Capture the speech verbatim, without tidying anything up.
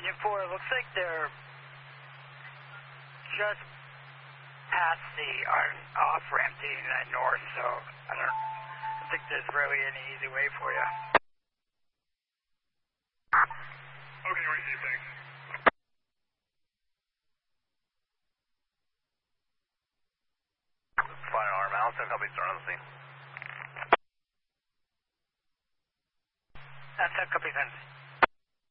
Union four, it looks like they're just past the off ramp to eighty-nine North, so I don't think there's really any easy way for you. Okay, receive, thanks. Firearm, Allison, copy, start on the scene. That's a copy, then.